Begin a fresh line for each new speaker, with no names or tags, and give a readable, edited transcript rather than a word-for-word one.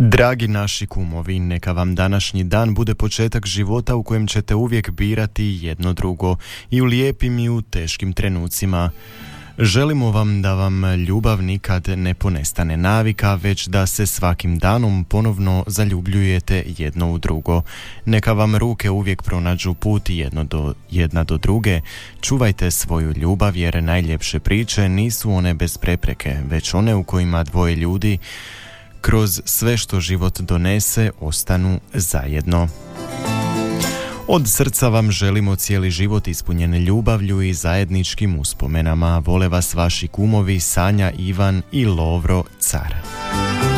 Dragi naši kumovi, neka vam današnji dan bude početak života u kojem ćete uvijek birati jedno drugo, i u lijepim i u teškim trenucima. Želimo vam da vam ljubav nikad ne ponestane navika, već da se svakim danom ponovno zaljubljujete jedno u drugo. Neka vam ruke uvijek pronađu put jedna do druge. Čuvajte svoju ljubav, jer najljepše priče nisu one bez prepreke, već one u kojima dvoje ljudi kroz sve što život donese ostanu zajedno. Od srca vam želimo cijeli život ispunjen ljubavlju i zajedničkim uspomenama. Vole vas vaši kumovi Sanja, Ivan i Lovro Car.